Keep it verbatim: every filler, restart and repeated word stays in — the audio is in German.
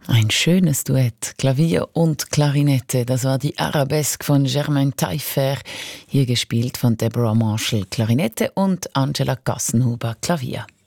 Ein schönes Duett, Klavier und Klarinette. Das war die Arabesque von Germain Taillefer, hier gespielt von Deborah Marshall, Klarinette, und Angela Gassenhuber, Klavier.